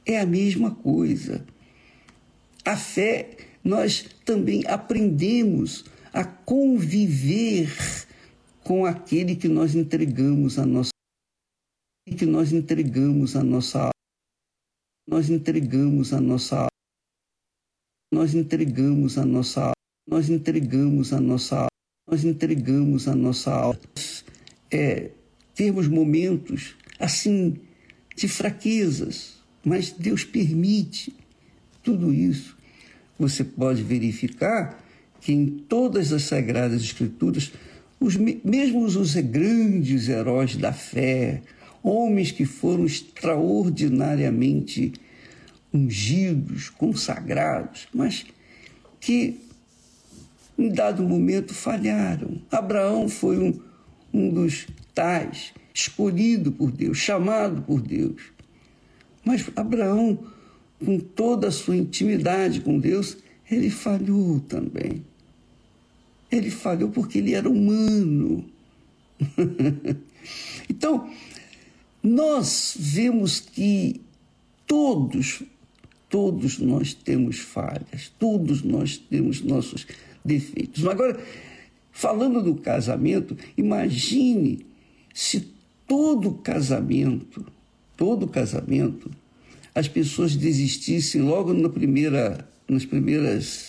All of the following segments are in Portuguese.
é a mesma coisa. A fé, nós também aprendemos a conviver com aquele que nós entregamos a nossa alma. Nós entregamos a nossa alma. Nós entregamos a nossa alma. Nós entregamos a nossa alma. Nós entregamos a nossa alma. Termos momentos assim de fraquezas, mas Deus permite tudo isso. Você pode verificar que em todas as Sagradas Escrituras, mesmo os grandes heróis da fé, homens que foram extraordinariamente ungidos, consagrados, mas que em dado momento falharam. Abraão foi um dos tais, escolhido por Deus, chamado por Deus. Mas Abraão, com toda a sua intimidade com Deus, ele falhou também. Ele falhou porque ele era humano. Então, nós vemos que todos nós temos falhas, todos nós temos nossos defeitos. Mas agora, falando do casamento, imagine se todo casamento, as pessoas desistissem logo nos primeiros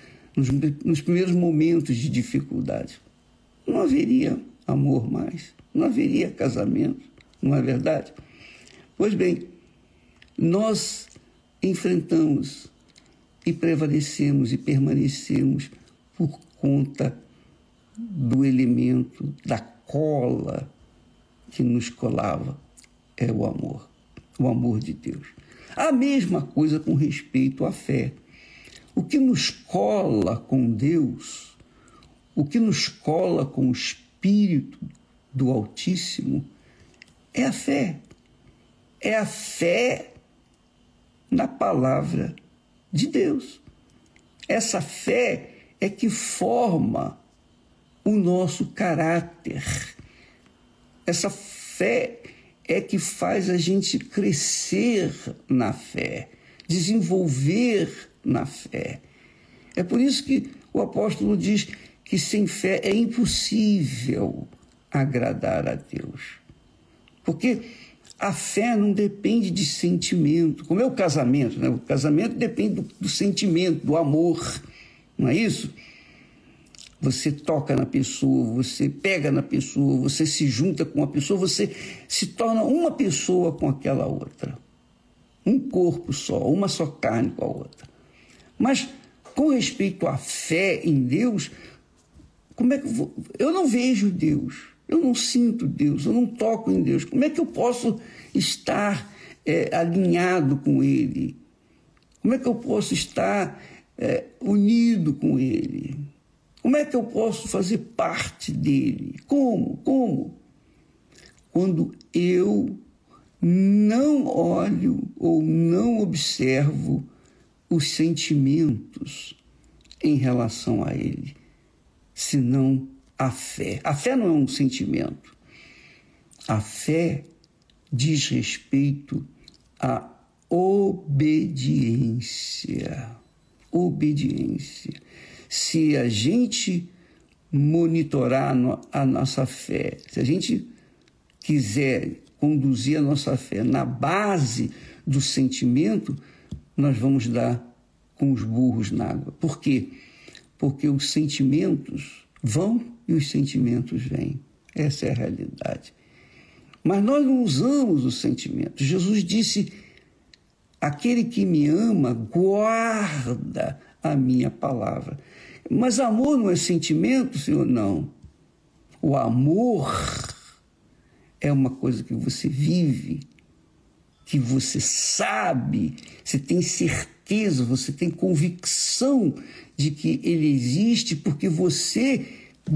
momentos de dificuldade. Não haveria amor mais, não haveria casamento, não é verdade? Pois bem, nós enfrentamos e prevalecemos e permanecemos por conta do elemento, da cola que nos colava, é o amor de Deus. A mesma coisa com respeito à fé. O que nos cola com Deus, o que nos cola com o Espírito do Altíssimo, é a fé. É a fé na palavra de Deus. Essa fé é que forma o nosso caráter. Essa fé é que faz a gente crescer na fé, desenvolver na fé. É por isso que o apóstolo diz que sem fé é impossível agradar a Deus. Porque a fé não depende de sentimento, como é o casamento, né? O casamento depende do sentimento, do amor, não é isso? Você toca na pessoa, você pega na pessoa, você se junta com a pessoa, você se torna uma pessoa com aquela outra. Um corpo só, uma só carne com a outra. Mas, com respeito à fé em Deus, como é que eu não vejo Deus, eu não sinto Deus, eu não toco em Deus. Como é que eu posso estar alinhado com Ele? Como é que eu posso estar unido com Ele? Como é que eu posso fazer parte dele? Como? Quando eu não olho ou não observo os sentimentos em relação a ele, senão a fé. A fé não é um sentimento. A fé diz respeito à obediência. Obediência. Se a gente monitorar a nossa fé, se a gente quiser conduzir a nossa fé na base do sentimento, nós vamos dar com os burros na água. Por quê? Porque os sentimentos vão e os sentimentos vêm. Essa é a realidade. Mas nós não usamos os sentimentos. Jesus disse: aquele que me ama guarda a minha palavra. Mas amor não é sentimento, Senhor? Não. O amor é uma coisa que você vive, que você sabe, você tem certeza, você tem convicção de que ele existe, porque você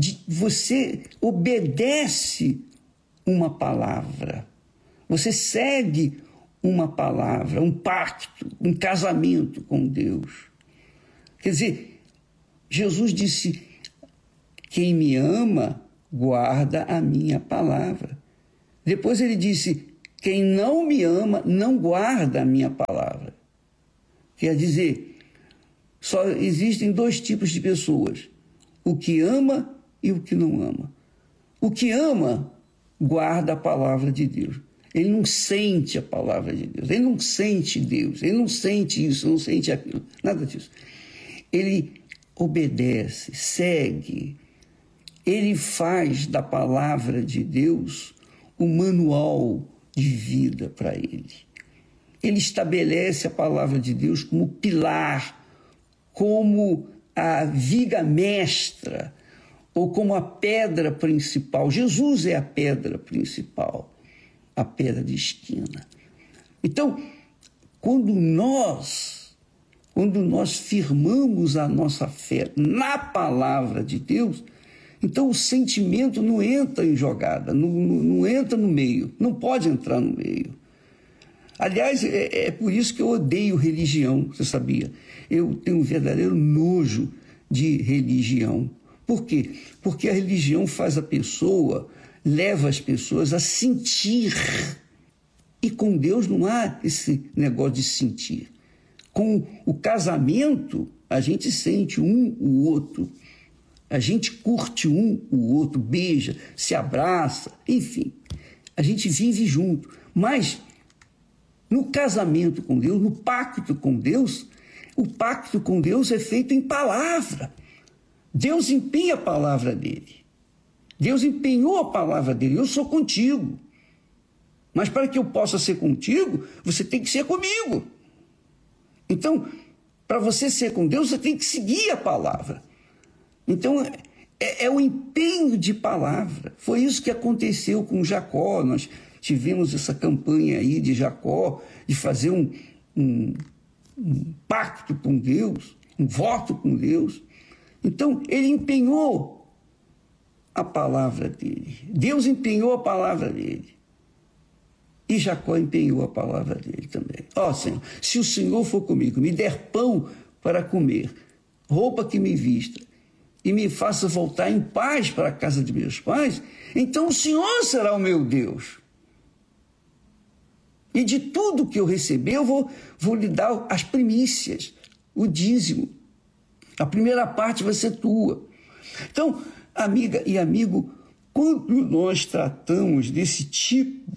obedece uma palavra. Você segue uma palavra, um pacto, um casamento com Deus. Quer dizer, Jesus disse: quem me ama, guarda a minha palavra. Depois ele disse: Quem não me ama não guarda a minha palavra. Quer dizer, só existem dois tipos de pessoas: o que ama e o que não ama. O que ama guarda a palavra de Deus. Ele não sente a palavra de Deus, ele não sente Deus, ele não sente isso, não sente aquilo, nada disso. Ele obedece, segue, ele faz da palavra de Deus o manual de vida para ele. Ele estabelece a palavra de Deus como pilar, como a viga mestra, ou como a pedra principal. Jesus é a pedra principal, a pedra de esquina. Então, quando nós firmamos a nossa fé na palavra de Deus, então o sentimento não entra em jogada, não entra no meio, não pode entrar no meio. Aliás, é por isso que eu odeio religião, você sabia? Eu tenho um verdadeiro nojo de religião. Por quê? Porque a religião leva as pessoas a sentir. E com Deus não há esse negócio de sentir. Com o casamento, a gente sente o outro. A gente curte o outro, beija, se abraça, enfim. A gente vive junto. Mas no casamento com Deus, no pacto com Deus, o pacto com Deus é feito em palavra. Deus empenha a palavra dele. Deus empenhou a palavra dele. Eu sou contigo. Mas para que eu possa ser contigo, você tem que ser comigo. Então, para você ser com Deus, você tem que seguir a palavra. Então, é o empenho de palavra. Foi isso que aconteceu com Jacó. Nós tivemos essa campanha aí de Jacó, de fazer um pacto com Deus, um voto com Deus. Então, ele empenhou a palavra dele. Deus empenhou a palavra dele. E Jacó empenhou a palavra dele também. Ó, Senhor, se o Senhor for comigo, me der pão para comer, roupa que me vista, e me faça voltar em paz para a casa de meus pais, então o Senhor será o meu Deus. E de tudo que eu receber, eu vou lhe dar as primícias, o dízimo. A primeira parte vai ser tua. Então, amiga e amigo, quando nós tratamos desse tipo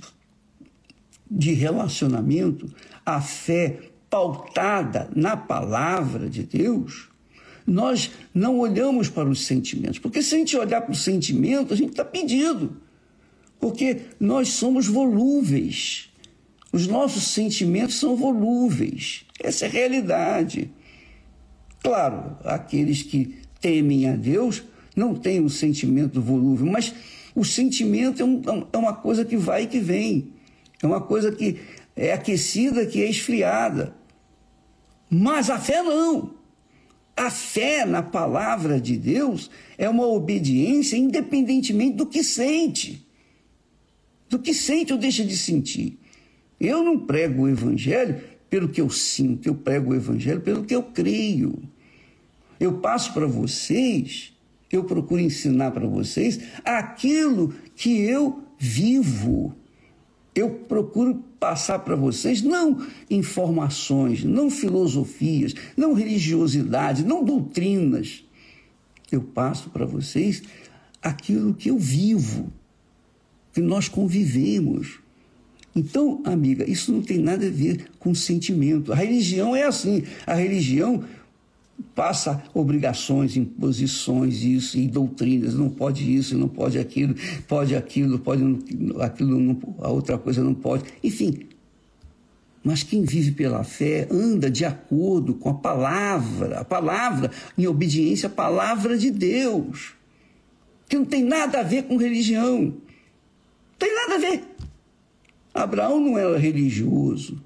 de relacionamento, a fé pautada na palavra de Deus, nós não olhamos para os sentimentos. Porque se a gente olhar para o sentimento, a gente está perdido. Porque nós somos volúveis. Os nossos sentimentos são volúveis. Essa é a realidade. Claro, aqueles que temem a Deus não têm um sentimento volúvel, mas o sentimento é uma coisa que vai e que vem. É uma coisa que é aquecida, que é esfriada. Mas a fé não. A fé na palavra de Deus é uma obediência independentemente do que sente. Do que sente ou deixa de sentir. Eu não prego o evangelho pelo que eu sinto, eu prego o evangelho pelo que eu creio. Eu passo para vocês, eu procuro ensinar para vocês aquilo que eu vivo. Eu procuro passar para vocês não informações, não filosofias, não religiosidade, não doutrinas. Eu passo para vocês aquilo que eu vivo, que nós convivemos. Então, amiga, isso não tem nada a ver com sentimento. A religião é assim. A religião passa obrigações, imposições, isso, e doutrinas. Não pode isso, não pode aquilo, pode aquilo, não, a outra coisa não pode. Enfim, mas quem vive pela fé anda de acordo com a palavra em obediência à palavra de Deus, que não tem nada a ver com religião. Não tem nada a ver. Abraão não era religioso.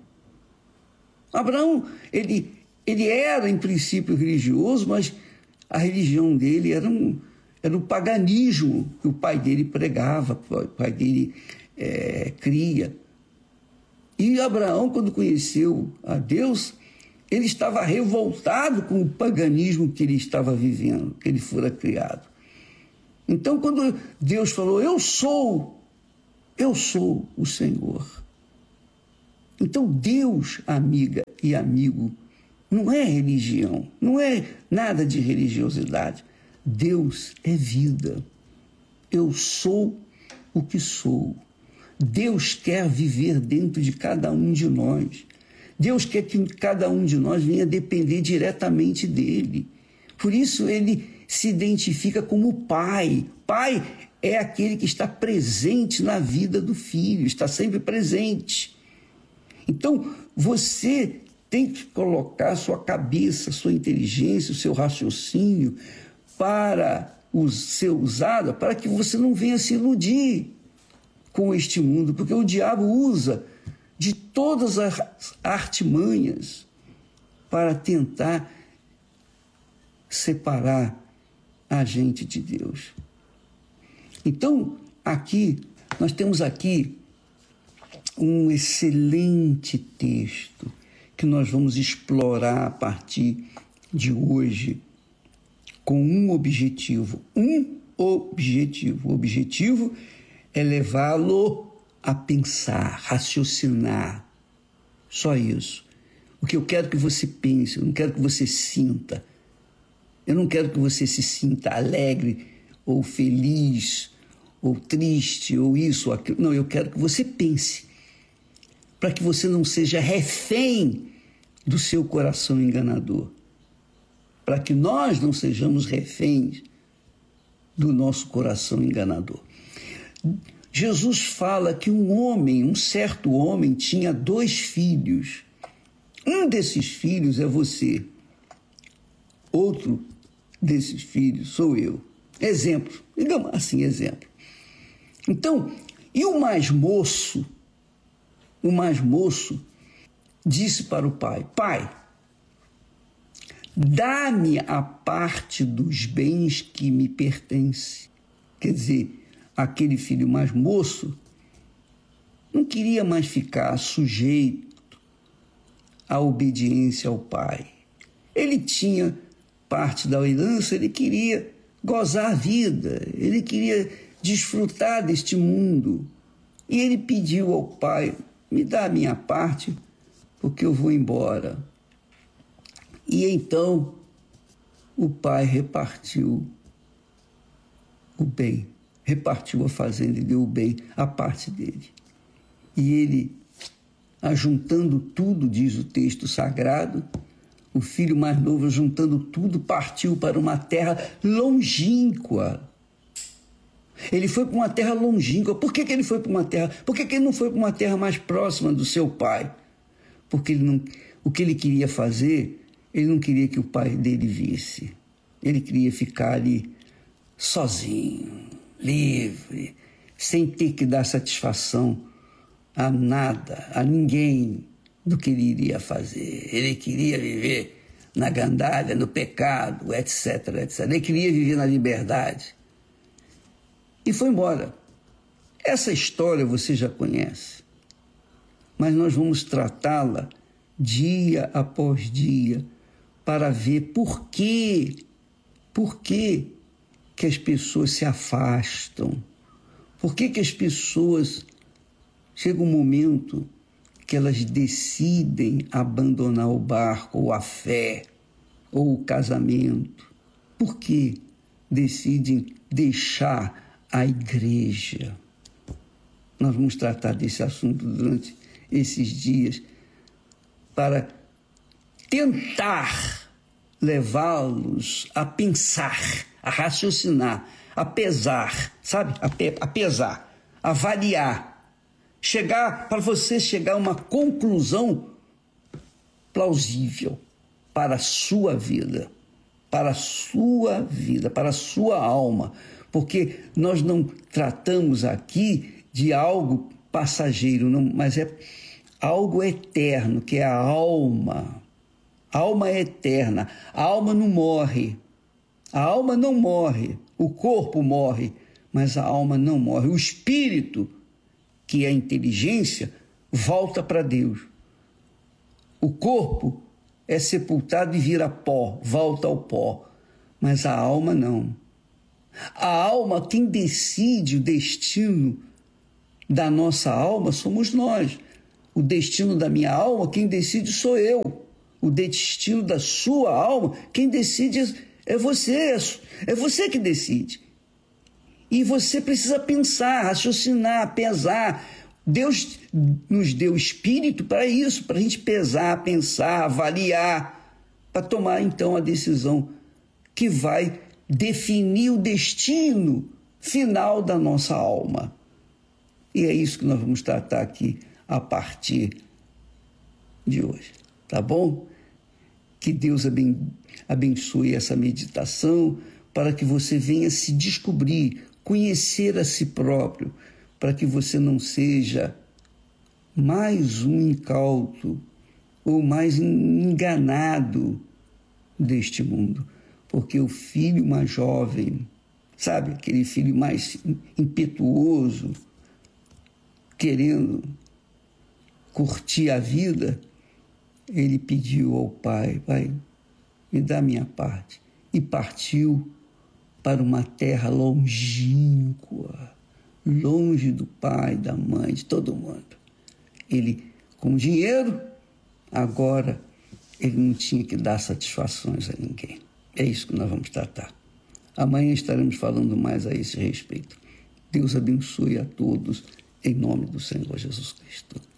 Abraão, ele era, em princípio, religioso, mas a religião dele era um paganismo que o pai dele pregava, o pai dele cria. E Abraão, quando conheceu a Deus, ele estava revoltado com o paganismo que ele estava vivendo, que ele fora criado. Então, quando Deus falou, eu sou o Senhor. Então, Deus, amiga e amigo, não é religião, não é nada de religiosidade. Deus é vida. Eu sou o que sou. Deus quer viver dentro de cada um de nós. Deus quer que cada um de nós venha depender diretamente dele. Por isso ele se identifica como Pai. Pai é aquele que está presente na vida do filho, está sempre presente. Então, você tem que colocar sua cabeça, sua inteligência, o seu raciocínio para ser usada para que você não venha se iludir com este mundo, porque o diabo usa de todas as artimanhas para tentar separar a gente de Deus. Então, nós temos aqui um excelente texto que nós vamos explorar a partir de hoje com um objetivo. O objetivo é levá-lo a pensar, raciocinar. Só isso. O que eu quero que você pense, eu não quero que você sinta. Eu não quero que você se sinta alegre ou feliz ou triste ou isso ou aquilo. Não, eu quero que você pense, para que você não seja refém do seu coração enganador. Para que nós não sejamos reféns do nosso coração enganador. Jesus fala que um certo homem, tinha 2 filhos. Um desses filhos é você. Outro desses filhos sou eu. Exemplo, digamos assim, exemplo. Então, e o mais moço disse para o pai: Pai, dá-me a parte dos bens que me pertence. Quer dizer, aquele filho mais moço não queria mais ficar sujeito à obediência ao pai. Ele tinha parte da herança, ele queria gozar a vida, ele queria desfrutar deste mundo. E ele pediu ao pai: me dá a minha parte, porque eu vou embora. E então o pai repartiu o bem, repartiu a fazenda e deu o bem, a parte dele. E ele, ajuntando tudo, diz o texto sagrado, o filho mais novo, juntando tudo, partiu para uma terra longínqua. Ele foi para uma terra longínqua. Por que ele foi para uma terra? Por que ele não foi para uma terra mais próxima do seu pai? Porque o que ele queria fazer, ele não queria que o pai dele visse. Ele queria ficar ali sozinho, livre, sem ter que dar satisfação a nada, a ninguém do que ele iria fazer. Ele queria viver na gandalha, no pecado, etc, etc. Ele queria viver na liberdade. E foi embora. Essa história você já conhece, mas nós vamos tratá-la dia após dia para ver por que as pessoas se afastam, por que as pessoas, chega um momento que elas decidem abandonar o barco, ou a fé, ou o casamento. Por que decidem deixar a igreja? Nós vamos tratar desse assunto durante esses dias para tentar levá-los a pensar, a raciocinar, a pesar, sabe? A pesar, a avaliar, para você chegar a uma conclusão plausível para a sua vida, para a sua vida, para a sua alma, porque nós não tratamos aqui de algo passageiro, não, mas é algo eterno, que é a alma. A alma é eterna, a alma não morre. A alma não morre, o corpo morre, mas a alma não morre. O espírito, que é a inteligência, volta para Deus. O corpo é sepultado e vira pó, volta ao pó, mas a alma não. A alma, quem decide o destino da nossa alma somos nós. o destino da minha alma, quem decide sou eu. O destino da sua alma, quem decide é você. É você que decide. E você precisa pensar, raciocinar, pesar. Deus nos deu espírito para isso, para a gente pesar, pensar, avaliar, para tomar então a decisão que vai definir o destino final da nossa alma. E é isso que nós vamos tratar aqui a partir de hoje, tá bom? Que Deus abençoe essa meditação para que você venha se descobrir, conhecer a si próprio, para que você não seja mais um incauto ou mais enganado deste mundo. Porque o filho mais jovem, sabe, aquele filho mais impetuoso, querendo curtir a vida, ele pediu ao pai: pai, me dá minha parte. E partiu para uma terra longínqua, longe do pai, da mãe, de todo mundo. Ele, com dinheiro, agora ele não tinha que dar satisfações a ninguém. É isso que nós vamos tratar. Amanhã estaremos falando mais a esse respeito. Deus abençoe a todos, em nome do Senhor Jesus Cristo.